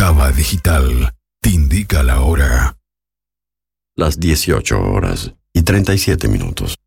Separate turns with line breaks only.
Java Digital te indica la hora.
Las 18 horas y 37 minutos.